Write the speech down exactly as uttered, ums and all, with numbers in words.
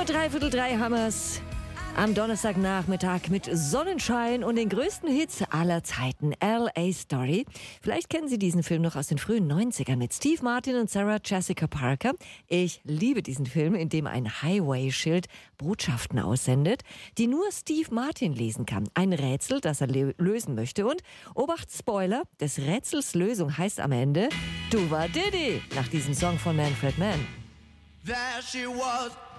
Uhr, dreiviertel drei Hammers. Am Donnerstagnachmittag mit Sonnenschein und den größten Hits aller Zeiten, L A Story. Vielleicht kennen Sie diesen Film noch aus den frühen neunzigern mit Steve Martin und Sarah Jessica Parker. Ich liebe diesen Film, in dem ein Highway-Schild Botschaften aussendet, die nur Steve Martin lesen kann. Ein Rätsel, das er lösen möchte. Und, Obacht, Spoiler, des Rätsels Lösung heißt am Ende Duva Diddy, nach diesem Song von Manfred Mann. There she was.